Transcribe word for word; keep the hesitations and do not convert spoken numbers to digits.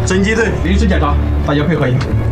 侦缉队， 临时检查，大家配合一下。